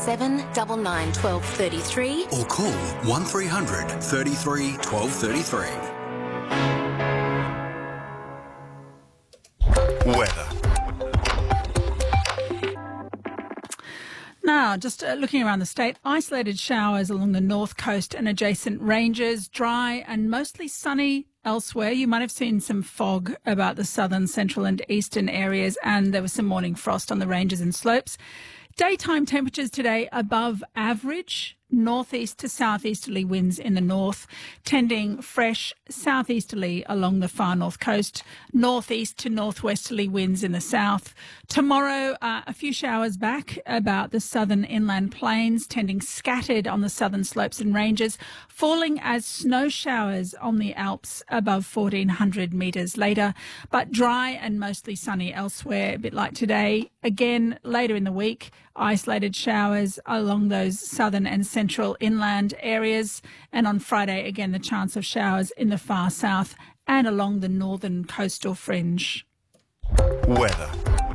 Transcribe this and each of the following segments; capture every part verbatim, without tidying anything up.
seven nine nine, one two three three or call one three hundred, thirty-three, twelve thirty-three. Weather. Now, just uh, looking around the state, isolated showers along the north coast and adjacent ranges, dry and mostly sunny elsewhere. You might have seen some fog about the southern, central and eastern areas, and there was some morning frost on the ranges and slopes. Daytime temperatures today above average. Northeast to southeasterly winds in the north, tending fresh southeasterly along the far north coast, northeast to northwesterly winds in the south. Tomorrow, uh, a few showers back about the southern inland plains, tending scattered on the southern slopes and ranges, falling as snow showers on the Alps above fourteen hundred metres later, but dry and mostly sunny elsewhere, a bit like today. Again, later in the week, isolated showers along those southern and central inland areas. And on Friday, again, the chance of showers in the far south and along the northern coastal fringe. Weather.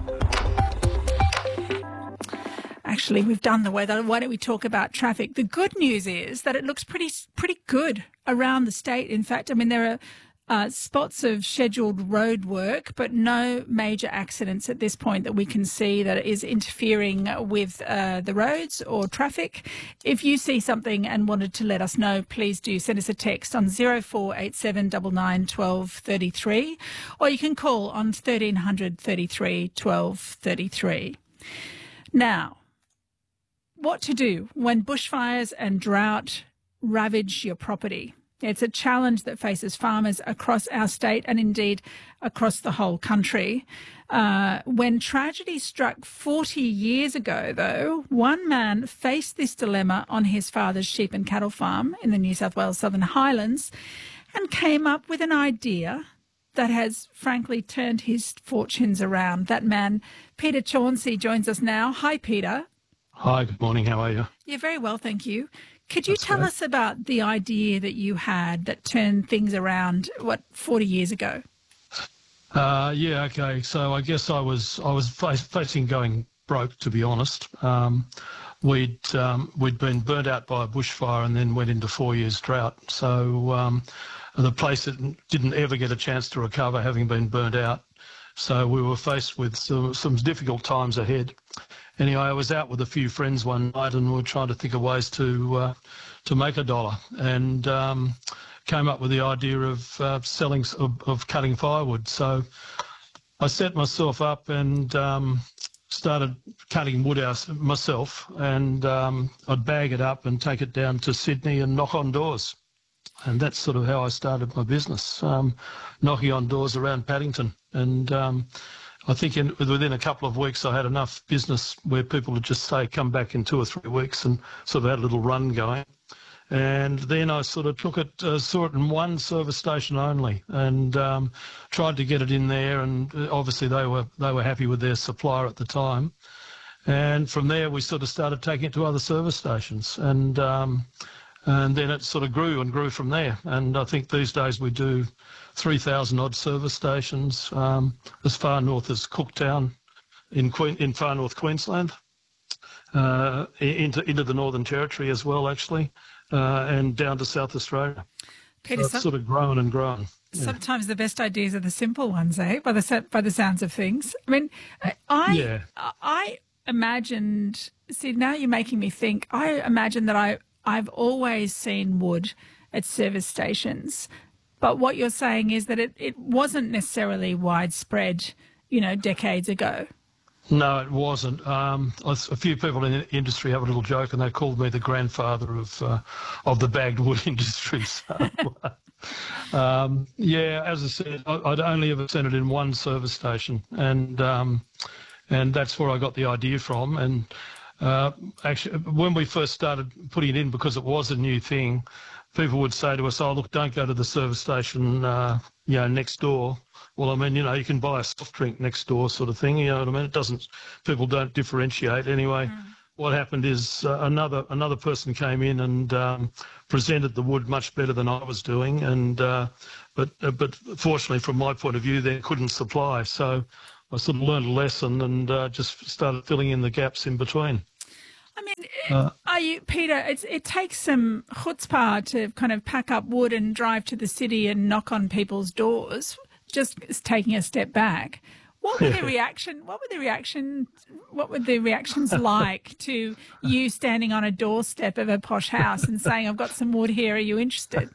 Actually, we've done the weather. Why don't we talk about traffic? The good news is that it looks pretty pretty good around the state. In fact, I mean, there are Uh, spots of scheduled road work, but no major accidents at this point that we can see that is interfering with uh, the roads or traffic. If you see something and wanted to let us know, please do send us a text on zero four eight seven nine nine, one two three three, or you can call on thirteen hundred, thirty-three, twelve thirty-three. Now, what to do when bushfires and drought ravage your property? It's a challenge that faces farmers across our state and indeed across the whole country. Uh, when tragedy struck forty years ago, though, one man faced this dilemma on his father's sheep and cattle farm in the New South Wales Southern Highlands and came up with an idea that has, frankly, turned his fortunes around. That man, Peter Chauncey, joins us now. Hi, Peter. Hi, good morning. How are you? Yeah, very well, thank you. Could you That's tell great. us about the idea that you had that turned things around, what, forty years ago? Uh, yeah, okay. So I guess I was I was face, facing going broke, to be honest. Um, we'd um, we'd been burnt out by a bushfire and then went into four years drought. So um, the place didn't, didn't ever get a chance to recover, having been burnt out. So we were faced with some, some difficult times ahead. Anyway, I was out with a few friends one night and we were trying to think of ways to uh, to make a dollar, and um, came up with the idea of uh, selling of, of cutting firewood. So I set myself up and um, started cutting wood out myself, and um, I'd bag it up and take it down to Sydney and knock on doors. And that's sort of how I started my business, um, knocking on doors around Paddington. And um, I think in, within a couple of weeks I had enough business where people would just say, come back in two or three weeks, and sort of had a little run going. And then I sort of took it, uh, saw it in one service station only, and um, tried to get it in there. And obviously they were they were happy with their supplier at the time. And from there we sort of started taking it to other service stations. And um, And then it sort of grew and grew from there. And I think these days we do three thousand odd service stations, um, as far north as Cooktown in Queen, in far north Queensland, uh, into into the Northern Territory as well, actually, uh, and down to South Australia. Peter, so it's sort of grown and grown. Yeah. Sometimes the best ideas are the simple ones, eh? By the by the sounds of things. I mean, I Yeah. I imagined. See, now you're making me think. I imagine that I. I've always seen wood at service stations, but what you're saying is that it, it wasn't necessarily widespread, you know, decades ago. No, it wasn't. Um, a few people in the industry have a little joke, and they called me the grandfather of uh, of the bagged wood industry. So, um, yeah, as I said, I'd only ever seen it in one service station, and um, and that's where I got the idea from. And Uh, actually, when we first started putting it in, because it was a new thing, people would say to us, oh, look, don't go to the service station, uh, you know, next door. Well, I mean, you know, you can buy a soft drink next door sort of thing, you know what I mean? It doesn't, people don't differentiate. Anyway, mm. what happened is uh, another another person came in and um, presented the wood much better than I was doing. And uh, but uh, but fortunately, from my point of view, they couldn't supply. So I sort of learned a lesson and uh, just started filling in the gaps in between. I mean, Uh, are you, Peter, it's, it takes some chutzpah to kind of pack up wood and drive to the city and knock on people's doors, just taking a step back. What were the reaction? What were the reaction? What were the reactions like to you standing on a doorstep of a posh house and saying, "I've got some wood here. Are you interested?"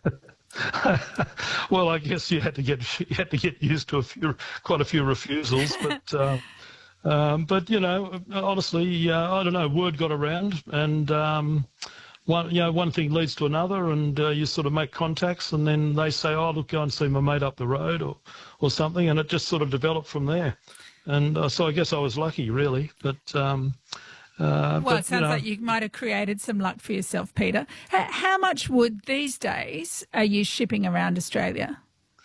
Well, I guess you had to get you had to get used to a few, quite a few refusals, but uh, um, but you know, honestly, uh, I don't know. Word got around, and um, one you know one thing leads to another, and uh, you sort of make contacts, and then they say, "Oh, look, go and see my mate up the road," or or something, and it just sort of developed from there. And uh, so I guess I was lucky, really, but. Um, Uh, well, but, it sounds you know, like you might have created some luck for yourself, Peter. H- how much wood these days are you shipping around Australia?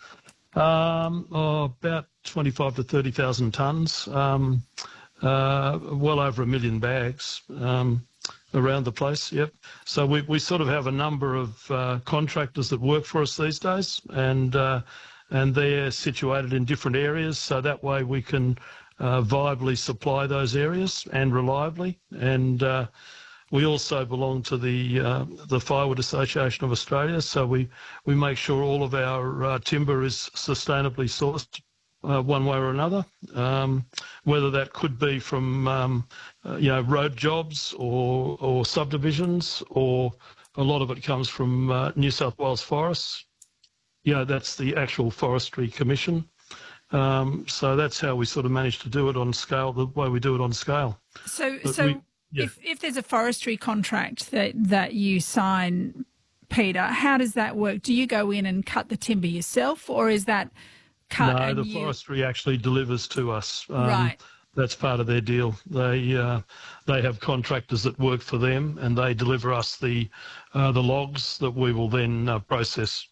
Um, oh, about twenty-five to thirty thousand tonnes, um, uh, well over a million bags um, around the place. Yep. So we, we sort of have a number of uh, contractors that work for us these days, and uh, and they're situated in different areas. So that way we can uh, viably supply those areas and reliably. And uh, we also belong to the uh, the Firewood Association of Australia, so we, we make sure all of our uh, timber is sustainably sourced uh, one way or another, um, whether that could be from um, uh, you know road jobs or or subdivisions, or a lot of it comes from uh, New South Wales forests. You know, that's the actual Forestry Commission. Um, so that's how we sort of manage to do it on scale, the way we do it on scale. So, But so we- yeah. if, if there's a forestry contract that, that you sign, Peter, how does that work? Do you go in and cut the timber yourself, or is that cut? No, and the you... forestry actually delivers to us. Um, Right. That's part of their deal. They uh, they have contractors that work for them, and they deliver us the uh, the logs that we will then uh, process.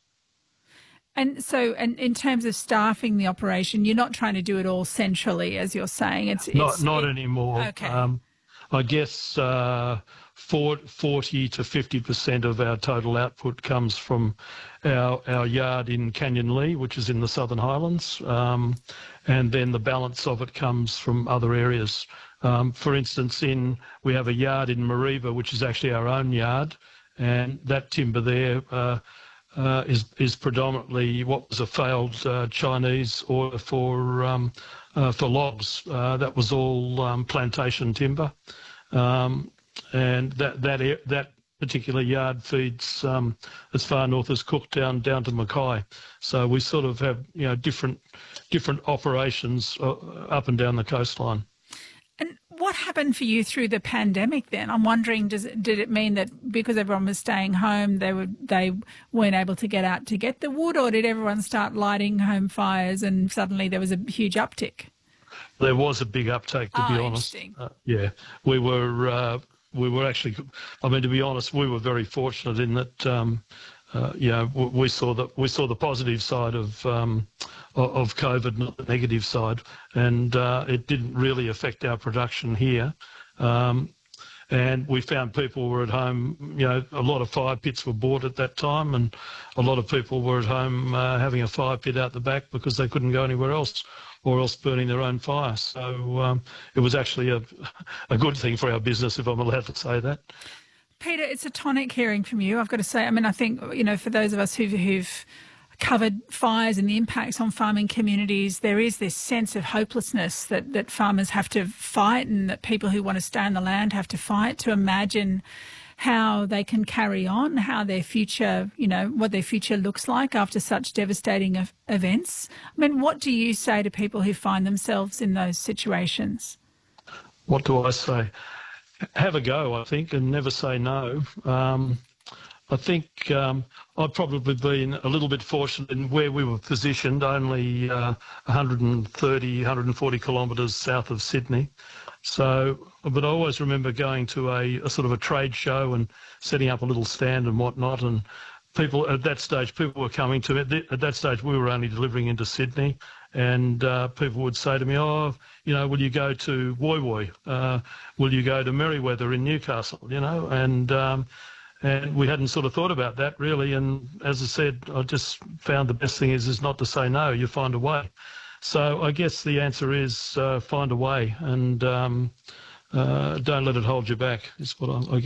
And so, and in terms of staffing the operation, you're not trying to do it all centrally, as you're saying. It's, it's Not not it- anymore. Okay. Um, I guess uh, forty to fifty percent of our total output comes from our our yard in Canyon Lee, which is in the Southern Highlands, um, and then the balance of it comes from other areas. Um, for instance, in we have a yard in Mariva, which is actually our own yard, and that timber there uh, uh, is is predominantly what was a failed uh, Chinese order for um, uh, for logs. Uh, that was all um, plantation timber. Um, and that that air- that particular yard feeds um, as far north as Cooktown down to Mackay. So we sort of have you know different different operations uh, up and down the coastline. And what happened for you through the pandemic then? I'm wondering, does it, did it mean that because everyone was staying home, they were they weren't able to get out to get the wood, or did everyone start lighting home fires and suddenly there was a huge uptick? There was a big uptake, to Ah, be honest. interesting. Uh, yeah, we were uh, we were actually. I mean, to be honest, we were very fortunate in that. Um, uh, you know, w- we saw that we saw the positive side of um, o- of COVID, not the negative side, and uh, it didn't really affect our production here. Um, and we found people were at home. You know, a lot of fire pits were bought at that time, and a lot of people were at home uh, having a fire pit out the back because they couldn't go anywhere else, or else burning their own fire. So um, it was actually a, a good thing for our business, if I'm allowed to say that. Peter, it's a tonic hearing from you, I've got to say. I mean, I think, you know, for those of us who've, who've covered fires and the impacts on farming communities, there is this sense of hopelessness that, that farmers have to fight, and that people who want to stay on the land have to fight to imagine how they can carry on, how their future, you know, what their future looks like after such devastating ev- events. I mean, what do you say to people who find themselves in those situations? What do I say? Have a go, I think, and never say no. Um, I think um, I've probably been a little bit fortunate in where we were positioned, only uh, one hundred thirty, one hundred forty kilometres south of Sydney. So, but I always remember going to a, a sort of a trade show and setting up a little stand and whatnot, and people at that stage, people were coming to me. At that stage, we were only delivering into Sydney, and uh, people would say to me, oh, you know, will you go to Woy Woy? Uh, will you go to Merriweather in Newcastle? You know, and um, and we hadn't sort of thought about that really. And as I said, I just found the best thing is is not to say no. You find a way. So I guess the answer is uh, find a way, and um, uh, don't let it hold you back. Is what I, I